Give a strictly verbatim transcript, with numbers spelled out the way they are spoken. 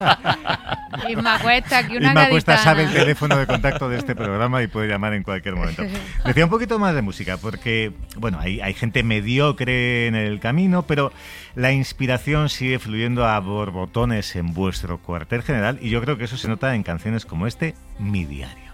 Isma Cuesta, que una Isma Cuesta gaditana. sabe el teléfono de contacto de este programa y puede llamar en cualquier momento. Decía un poquito más de música, porque, bueno, hay, hay gente mediocre en el camino, pero la inspiración sigue fluyendo a borbotones en vuestro cuartel general, y yo creo que eso se nota en canciones como este, Mi Diario.